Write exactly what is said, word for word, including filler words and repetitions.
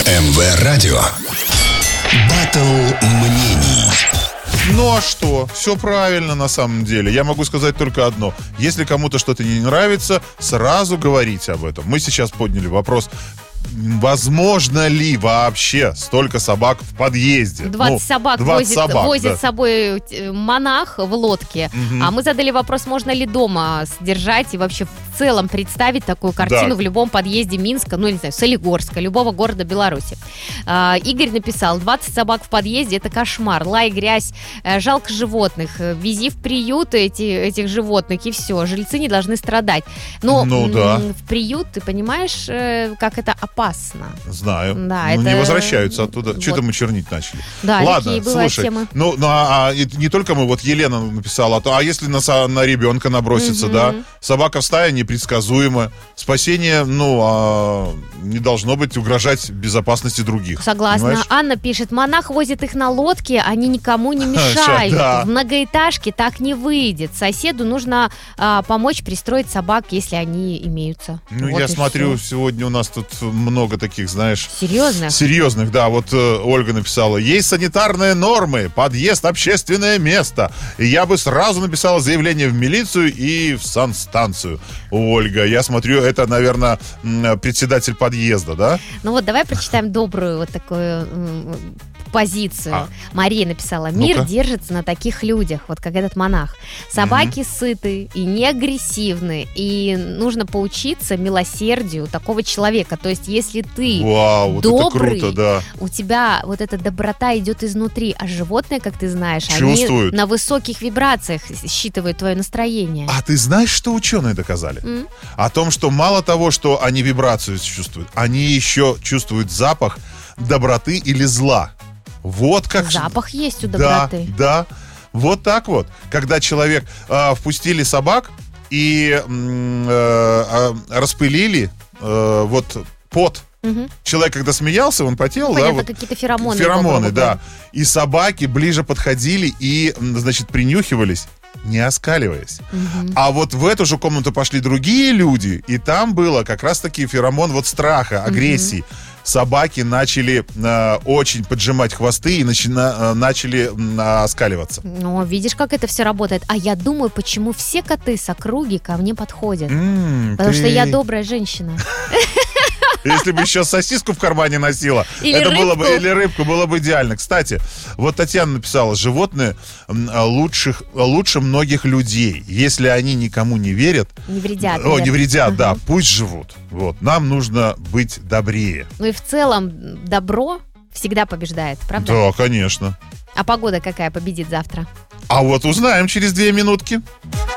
эм вэ Радио. Баттл мнений. Ну а что? Все правильно на самом деле. Я могу сказать только одно. Если кому-то что-то не нравится, сразу говорите об этом. Мы сейчас подняли вопрос, возможно ли вообще столько собак в подъезде? двадцать ну, собак двадцать возит, собак, возит да. с собой монах в лодке. Угу. А мы задали вопрос, можно ли дома содержать и вообще в целом представить такую картину Да. в любом подъезде Минска, ну, не знаю, Солигорска, любого города Беларуси. А, Игорь написал, двадцать собак в подъезде – это кошмар. Лай, грязь, э, жалко животных. Вези в приют эти, этих животных, и все. Жильцы не должны страдать. Но Ну, м- да. в приют, ты понимаешь, э, как это опасно. Знаю. Да, ну, это- не возвращаются оттуда. вот. Что-то мы чернить начали. Да, Ладно, такие бывают слушай. темы. Ну, ну а, а, и не только мы, вот Елена написала, а, то, а если на, со- на ребенка наброситься, Мгм. да? Собака в стае непредсказуема. Спасение, ну, а, не должно быть угрожать безопасности других. Согласна. Понимаешь? Анна пишет, монах возит их на лодке, они никому не мешают. Да. В многоэтажке так не выйдет. Соседу нужно а, помочь пристроить собак, если они имеются. Ну, Вот я и смотрю, всё. сегодня у нас тут много таких, знаешь... Серьезно? Серьезных, да. Вот э, Ольга написала, есть санитарные нормы, подъезд, общественное место. И я бы сразу написала заявление в милицию и в санстанцию. Ольга, я смотрю, это, наверное, м, председатель подъезда, да? Ну вот давай прочитаем добрую вот такую м, позицию. А. Мария написала, мир Ну-ка. держится на таких людях, вот как этот монах. Собаки сыты и не агрессивны, и нужно поучиться милосердию такого человека. То есть если ты Вау, вот добрый, это круто, да. у тебя вот эта доброта идет изнутри, а животные, как ты знаешь, Чувствуют. они на высоких вибрациях считывают твое настроение. А ты знаешь, что ученые доказали? М? О том, что мало того, что они вибрацию чувствуют, они еще чувствуют запах доброты или зла. Вот как... Запах есть у Да, доброты. да. Вот так вот. Когда человек э, впустили собак и м, э, э, распылили э, вот пот. Мгм. Человек, когда смеялся, он потел, да, Понятно, вот, какие-то феромоны. феромоны, его да. И собаки ближе подходили и, м, значит, принюхивались, не оскаливаясь. Мгм. А вот в эту же комнату пошли другие люди, и там было как раз-таки феромон вот страха, агрессии. Собаки начали э, очень поджимать хвосты и начина- э, начали м, оскаливаться. Ну, видишь, как это все работает. А я думаю, почему все коты с округи ко мне подходят. М, Потому ты- что я добрая женщина. Если бы еще сосиску в кармане носила, Или это было бы, рыбку. или рыбку, было бы идеально. Кстати, вот Татьяна написала, животные м, лучших, лучше многих людей. Если они никому не верят, Не вредят. о, не нет. вредят, да, Мгм. пусть живут. Вот. Нам нужно быть добрее. Ну и в целом добро всегда побеждает, правда? Да, конечно. А погода какая победит завтра? А вот узнаем через две минутки.